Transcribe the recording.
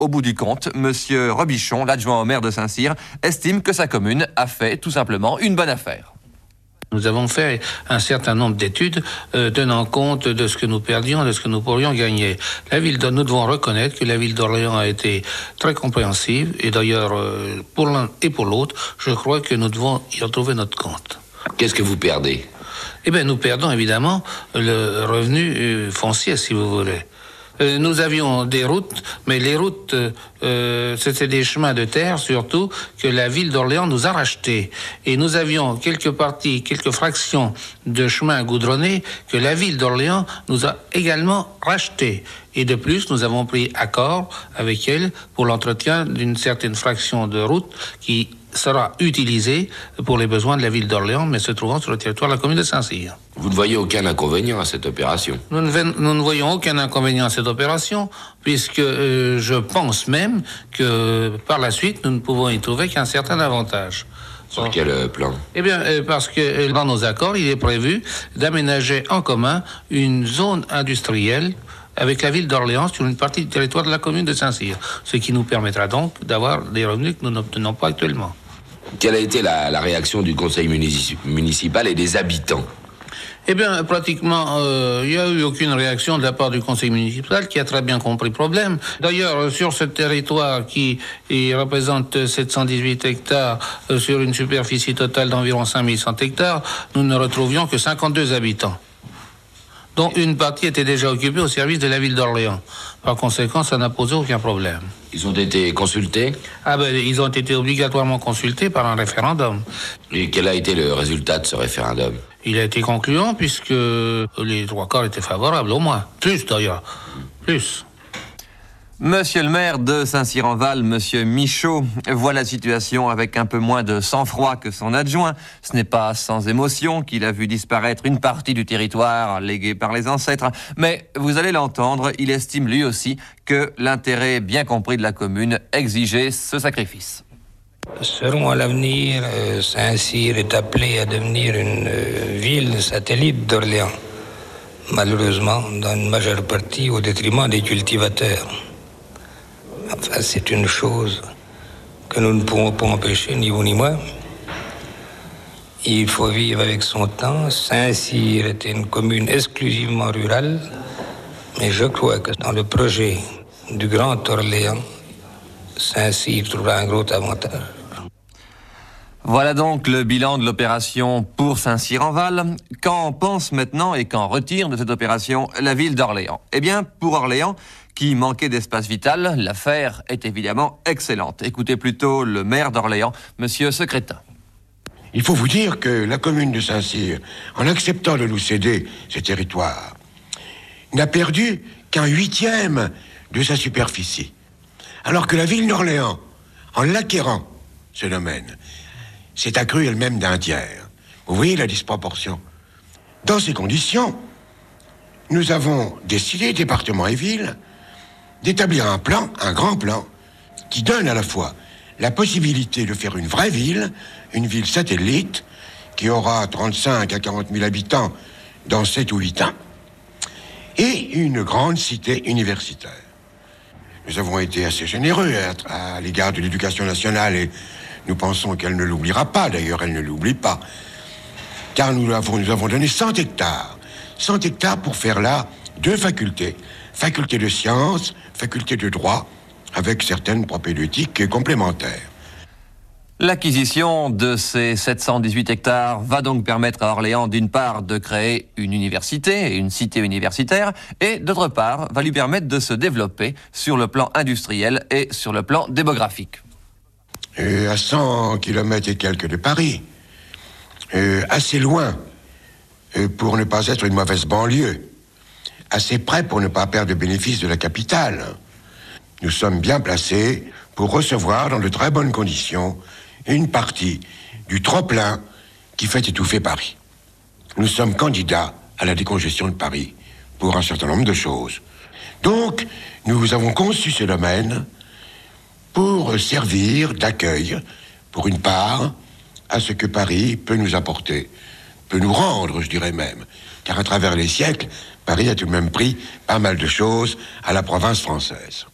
Au bout du compte, Monsieur Robichon, l'adjoint au maire de Saint-Cyr, estime que sa commune a fait tout simplement une bonne affaire. Nous avons fait un certain nombre d'études tenant compte de ce que nous perdions, de ce que nous pourrions gagner. Nous devons reconnaître que la ville d'Orléans a été très compréhensive, et d'ailleurs, pour l'un et pour l'autre, je crois que nous devons y retrouver notre compte. Qu'est-ce que vous perdez? Eh bien, nous perdons évidemment le revenu foncier, si vous voulez. Nous avions des routes, mais les routes, c'était des chemins de terre surtout, que la ville d'Orléans nous a rachetés. Et nous avions quelques fractions de chemins goudronnés que la ville d'Orléans nous a également rachetés. Et de plus, nous avons pris accord avec elle pour l'entretien d'une certaine fraction de route qui sera utilisée pour les besoins de la ville d'Orléans, mais se trouvant sur le territoire de la commune de Saint-Cyr. Vous ne voyez aucun inconvénient à cette opération? Nous ne voyons aucun inconvénient à cette opération, puisque je pense même que par la suite, nous ne pouvons y trouver qu'un certain avantage. Sur quel plan? Eh bien, parce que dans nos accords, il est prévu d'aménager en commun une zone industrielle avec la ville d'Orléans sur une partie du territoire de la commune de Saint-Cyr, ce qui nous permettra donc d'avoir des revenus que nous n'obtenons pas actuellement. Quelle a été la réaction du conseil municipal et des habitants? Eh bien, pratiquement, il n'y a eu aucune réaction de la part du conseil municipal qui a très bien compris le problème. D'ailleurs, sur ce territoire qui représente 718 hectares sur une superficie totale d'environ 5100 hectares, nous ne retrouvions que 52 habitants, dont une partie était déjà occupée au service de la ville d'Orléans. Par conséquent, ça n'a posé aucun problème. Ils ont été consultés? Ah ben, ils ont été obligatoirement consultés par un référendum. Et quel a été le résultat de ce référendum? Il a été concluant puisque les 3/4 étaient favorables, au moins. Plus d'ailleurs. Plus. Monsieur le maire de Saint-Cyr-en-Val, Monsieur Michaud, voit la situation avec un peu moins de sang-froid que son adjoint. Ce n'est pas sans émotion qu'il a vu disparaître une partie du territoire légué par les ancêtres. Mais vous allez l'entendre, il estime lui aussi que l'intérêt bien compris de la commune exigeait ce sacrifice. Selon l'avenir, Saint-Cyr est appelé à devenir une ville satellite d'Orléans. Malheureusement, dans une majeure partie au détriment des cultivateurs. Enfin, c'est une chose que nous ne pouvons pas empêcher, ni vous ni moi. Il faut vivre avec son temps. Saint-Cyr était une commune exclusivement rurale, mais je crois que dans le projet du Grand Orléans, Saint-Cyr trouvera un gros avantage. Voilà donc le bilan de l'opération pour Saint-Cyr-en-Val. Qu'en pense maintenant et qu'en retire de cette opération la ville d'Orléans? Eh bien, pour Orléans, qui manquait d'espace vital, l'affaire est évidemment excellente. Écoutez plutôt le maire d'Orléans, Monsieur Secrétin. Il faut vous dire que la commune de Saint-Cyr, en acceptant de nous céder ces territoires, n'a perdu qu'un 1/8 de sa superficie. Alors que la ville d'Orléans, en l'acquérant, ce domaine, s'est accrue elle-même d'1/3. Vous voyez la disproportion. Dans ces conditions, nous avons décidé, département et ville, d'établir un plan, un grand plan, qui donne à la fois la possibilité de faire une vraie ville, une ville satellite, qui aura 35 à 40 000 habitants dans 7 ou 8 ans, et une grande cité universitaire. Nous avons été assez généreux à l'égard de l'éducation nationale et nous pensons qu'elle ne l'oubliera pas. D'ailleurs, elle ne l'oublie pas. Car nous avons donné 100 hectares. 100 hectares pour faire là 2 facultés. Faculté de sciences, faculté de droit, avec certaines propédeutiques complémentaires. L'acquisition de ces 718 hectares va donc permettre à Orléans, d'une part, de créer une université, une cité universitaire, et d'autre part, va lui permettre de se développer sur le plan industriel et sur le plan démographique. À 100 km et quelques de Paris, assez loin pour ne pas être une mauvaise banlieue, assez près pour ne pas perdre le bénéfice de la capitale. Nous sommes bien placés pour recevoir dans de très bonnes conditions une partie du trop-plein qui fait étouffer Paris. Nous sommes candidats à la décongestion de Paris pour un certain nombre de choses. Donc, nous avons conçu ce domaine pour servir d'accueil, pour une part, à ce que Paris peut nous apporter, peut nous rendre, je dirais même. Car à travers les siècles, Paris a tout de même pris pas mal de choses à la province française.